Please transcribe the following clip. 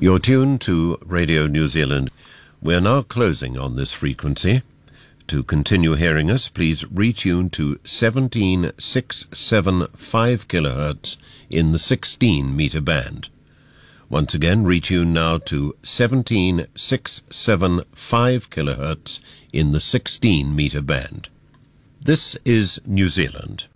You're tuned to Radio New Zealand. We're now closing on this frequency. To continue hearing us, please retune to 17675 kHz in the 16-meter band. Once again, retune now to 17675 kHz in the 16-meter band. This is New Zealand.